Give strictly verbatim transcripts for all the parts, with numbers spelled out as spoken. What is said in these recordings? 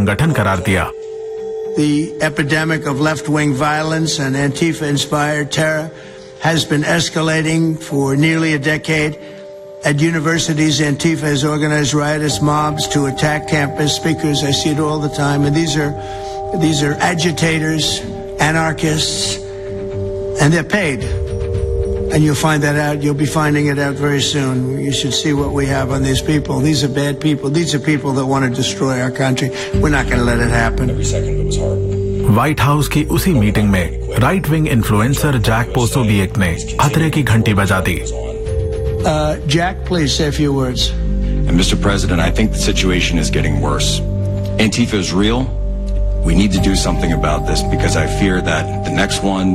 संगठन करार दिया। The epidemic of left-wing violence and Antifa-inspired terror has been escalating for nearly a decade. At universities, Antifa has organized riotous mobs to attack campus speakers. I see it all the time. And these are, these are agitators, anarchists, and they're paid. And you'll find that out. You'll be finding it out very soon. You should see what we have on these people. These are bad people. These are people that want to destroy our country. We're not going to let it happen. Every second of it was hard. White house की उसी meeting में right wing influencer Jack पोसोबिएक ने खतरे की घंटी बजा दी। Uh, Jack, please say a few words. And Mister President, I think the situation is getting worse. Antifa is real. We need to do something about this because I fear that the next one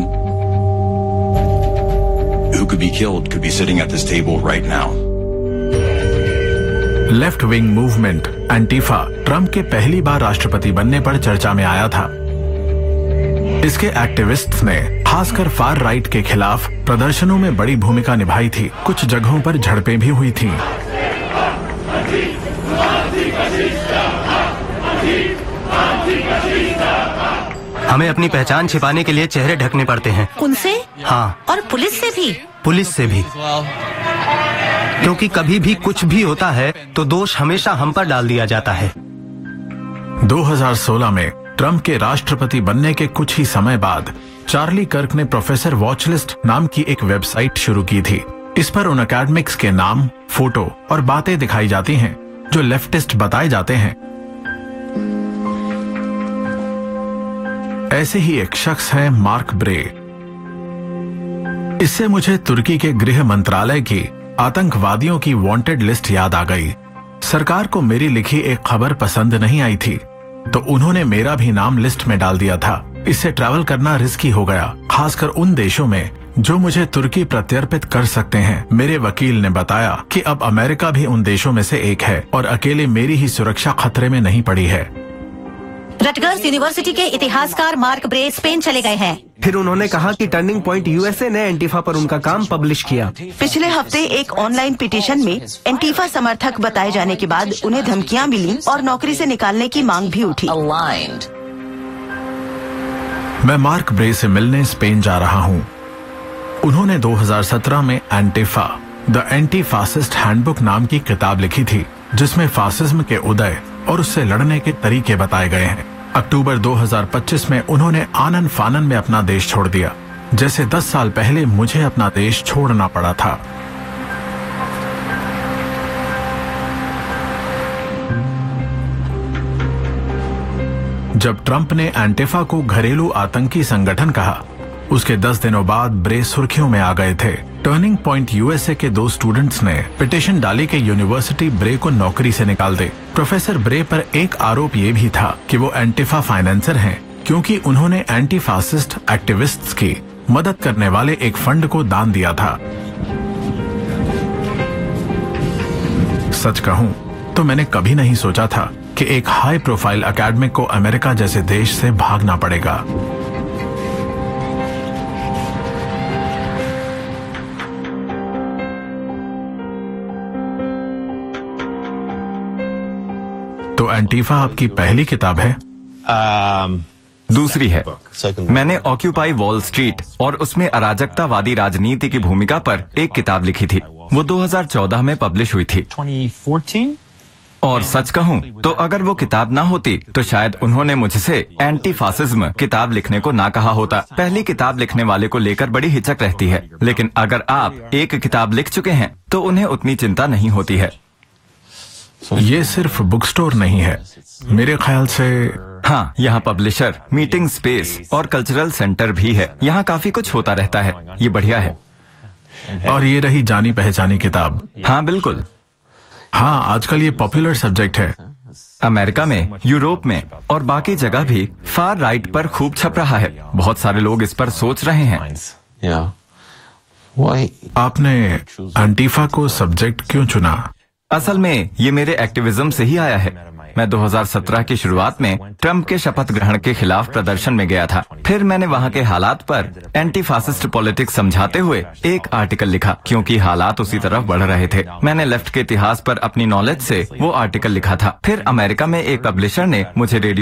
who could be killed could be sitting at this table right now. Left wing movement Antifa Trump के पहली बार राष्ट्रपति बनने पर चर्चा में आया था। इसके एक्टिविस्ट्स ने खासकर फार राइट के खिलाफ प्रदर्शनों में बड़ी भूमिका निभाई थी। कुछ जगहों पर झड़पें भी हुई थीं। हमें अपनी पहचान छिपाने के लिए चेहरे ढकने पड़ते हैं। उनसे? हाँ। और पुलिस से भी? पुलिस से भी, क्योंकि कभी भी कुछ भी होता है तो दोष हमेशा हम पर डाल दिया जाता है। दो हज़ार सोलह में ट्रंप के राष्ट्रपति बनने के कुछ ही समय बाद चार्ली कर्क ने प्रोफेसर वॉचलिस्ट नाम की एक वेबसाइट शुरू की थी। इस पर उन एकेडमिक्स के नाम, फोटो और बातें दिखाई जाती हैं जो लेफ्टिस्ट बताए जाते हैं। ऐसे ही एक शख्स है मार्क ब्रे। इससे मुझे तुर्की के गृह मंत्रालय की आतंकवादियों की वांटेड लिस्ट याद आ गई। सरकार को मेरी लिखी एक खबर पसंद नहीं आई थी तो उन्होंने मेरा भी नाम लिस्ट में डाल दिया था। इससे ट्रैवल करना रिस्की हो गया, खासकर उन देशों में जो मुझे तुर्की प्रत्यर्पित कर सकते हैं। मेरे वकील ने बताया कि अब अमेरिका भी उन देशों में से एक है और अकेले मेरी ही सुरक्षा खतरे में नहीं पड़ी है। रटगर्स यूनिवर्सिटी के इतिहासकार मार्क ब्रे स्पेन चले गए हैं। फिर उन्होंने कहा कि टर्निंग पॉइंट यूएसए ने एंटीफा पर उनका काम पब्लिश किया। पिछले हफ्ते एक ऑनलाइन पिटीशन में एंटीफा समर्थक बताए जाने के बाद उन्हें धमकियां मिली और नौकरी से निकालने की मांग भी उठी। मैं मार्क ब्रे से मिलने स्पेन जा रहा हूँ। उन्होंने दो हज़ार सत्रह में Antifa the anti fascist handbook नाम की किताब लिखी थी, जिसमें फासिज्म के उदय और उससे लड़ने के तरीके बताए गए हैं। अक्टूबर दो हज़ार पच्चीस में उन्होंने आनन फानन में अपना देश छोड़ दिया, जैसे दस साल पहले मुझे अपना देश छोड़ना पड़ा था। जब ट्रंप ने एंटीफा को घरेलू आतंकी संगठन कहा, उसके दस दिनों बाद ब्रे सुर्खियों में आ गए थे। टर्निंग पॉइंट यूएसए के दो स्टूडेंट्स ने पिटीशन डाली कि यूनिवर्सिटी ब्रे को नौकरी से निकाल दे। प्रोफेसर ब्रे पर एक आरोप ये भी था कि वो एंटीफा फाइनेंसर हैं, क्योंकि उन्होंने एंटी फासिस्ट एक्टिविस्ट्स की मदद करने वाले एक फंड को दान दिया था। सच कहूं तो मैंने कभी नहीं सोचा था कि एक हाई प्रोफाइल एकेडमिक को अमेरिका जैसे देश से भागना पड़ेगा। तो एंटीफा आपकी पहली किताब है? um, दूसरी है। मैंने ऑक्यूपाई वॉल स्ट्रीट और उसमें अराजकतावादी राजनीति की भूमिका पर एक किताब लिखी थी। वो दो हज़ार चौदह में पब्लिश हुई थी। और सच कहूं तो अगर वो किताब ना होती तो शायद उन्होंने मुझसे एंटी फासिज्म किताब लिखने को ना कहा होता। पहली किताब लिखने वाले को लेकर बड़ी हिचक रहती है, लेकिन अगर आप एक किताब लिख चुके हैं तो उन्हें उतनी चिंता नहीं होती है। ये सिर्फ बुक स्टोर नहीं है मेरे ख्याल से। हाँ, यहाँ पब्लिशर, मीटिंग स्पेस और कल्चरल सेंटर भी है। यहाँ काफी कुछ होता रहता है। ये बढ़िया है। और ये रही जानी पहचानी किताब। हाँ बिल्कुल। हाँ, आजकल ये पॉपुलर सब्जेक्ट है। अमेरिका में, यूरोप में और बाकी जगह भी फार राइट पर खूब छप रहा है। बहुत सारे लोग इस पर सोच रहे हैं। आपने एंटीफा को सब्जेक्ट क्यों चुना? असल में ये मेरे एक्टिविज्म से ही आया है। मैं दो हज़ार सत्रह की शुरुआत में ट्रंप के शपथ ग्रहण के खिलाफ प्रदर्शन में गया था। फिर मैंने वहाँ के हालात पर एंटी फासिस्ट पॉलिटिक्स समझाते हुए एक आर्टिकल लिखा, क्योंकि हालात उसी तरफ बढ़ रहे थे। मैंने लेफ्ट के इतिहास पर अपनी नॉलेज से वो आर्टिकल लिखा था। फिर अमेरिका में एक पब्लिशर ने मुझे रेडियो